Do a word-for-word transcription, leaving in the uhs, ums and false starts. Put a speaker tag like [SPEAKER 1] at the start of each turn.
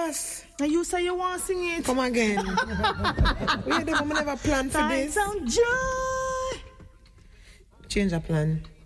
[SPEAKER 1] boss.
[SPEAKER 2] And you say you want to sing it.
[SPEAKER 1] Come again. We never, never plan for
[SPEAKER 2] Find
[SPEAKER 1] this.
[SPEAKER 2] some joy.
[SPEAKER 1] Change the plan.